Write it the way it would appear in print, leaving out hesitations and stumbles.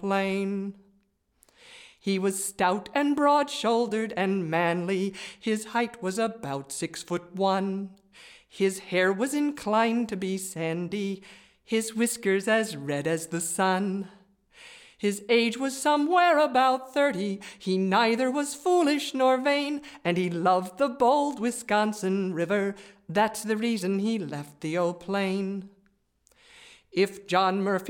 plain. He was stout and broad-shouldered and manly. His height was about 6'1". His hair was inclined to be sandy, his whiskers as red as the sun. His age was somewhere about 30. He neither was foolish nor vain, and he loved the bold Wisconsin River. That's the reason he left the old plain. If John Murphy